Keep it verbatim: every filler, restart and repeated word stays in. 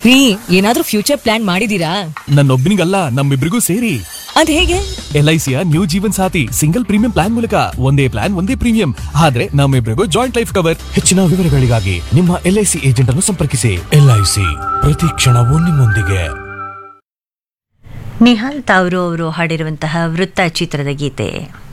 ರೀ, ಏನಾದ್ರೂ future plan ಮಾಡಿದೀರಾ? ನನ್ನೊಬ್ಬನಿಗಲ್ಲ, ನಮ್ಮಿಬ್ರಿಗೂ ಸೇರಿ. ಅದ್ ಹೇಗೆ? ಎಲ್ ಐ ಸಿಯ ನ್ಯೂ ಜೀವನ್ ಸಾಥಿ ಸಿಂಗಲ್ ಪ್ರೀಮಿಯಂ ಪ್ಲಾನ್ ಮೂಲಕ ಒಂದೇ ಪ್ಲಾನ್ ಒಂದೇ ಪ್ರೀಮಿಯಂ, ಆದ್ರೆ ನಮ್ಮಿಬ್ರಿಗೂ ಜಾಯಿಂಟ್ ಲೈಫ್ ಕವರ್. ಹೆಚ್ಚಿನ ವಿವರಗಳಿಗಾಗಿ ನಿಮ್ಮ ಎಲ್ ಐ ಸಿ ಏಜೆಂಟ್ ಅನ್ನು ಸಂಪರ್ಕಿಸಿ. ಎಲ್ ಐ ಸಿ, ಪ್ರತಿ ಕ್ಷಣವೂ ನಿಮ್ಮೊಂದಿಗೆ. ನಿಹಾಲ್ ತಾವ್ರು ಅವರು ಹಾಡಿರುವಂತಹ ವೃತ್ತ ಚಿತ್ರದ ಗೀತೆ.